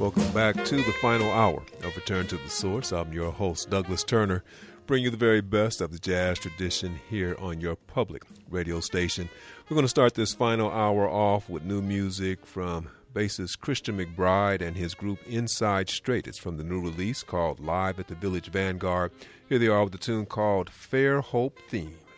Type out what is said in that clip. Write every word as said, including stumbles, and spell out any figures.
Welcome back to the final hour of Return to the Source. I'm your host, Douglas Turner, bringing you the very best of the jazz tradition here on your public radio station. We're going to start this final hour off with new music from bassist Christian McBride and his group Inside Straight. It's from the new release called Live at the Village Vanguard. Here they are with the tune called Fair Hope Theme.